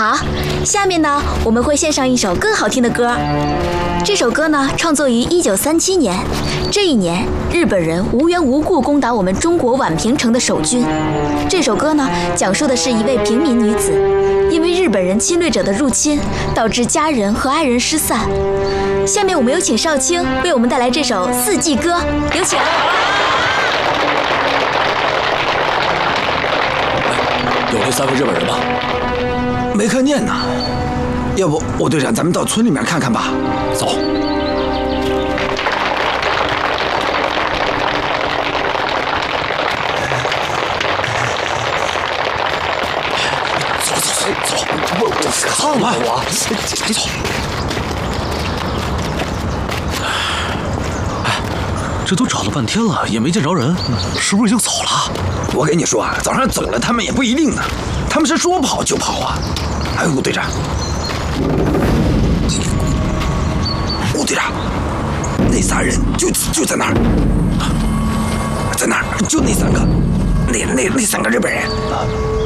好，下面呢，我们会献上一首更好听的歌。这首歌呢，创作于1937年。这一年，日本人无缘无故攻打我们中国宛平城的守军。这首歌呢，讲述的是一位平民女子，因为日本人侵略者的入侵，导致家人和爱人失散。下面我们有请少卿为我们带来这首《四季歌》，有请。 有这3个日本人吗？ 没看见呢。要不，吴队长，咱们到村里面看看吧。 走。走，我看吧，别走。 哎，这都找了半天了，也没见着人，是不是已经走了？ 我跟你说啊，早上走了，他们也不一定呢。他们是说跑就跑啊！哎，吴队长，吴队长，那仨人就在那儿，在那儿，就那3个，那3个日本人。